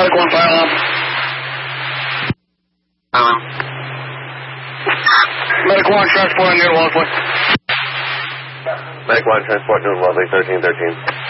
Medic 1 fire alarm. Medic 1 transport near Wellesley. Medic 1 transport near Wellesley 1313.